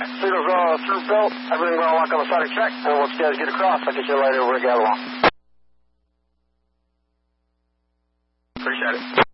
Signal's through belt. Everything will lock on the sonic check. And once you guys get across, I'll get you a light over at Gavilon. Appreciate it.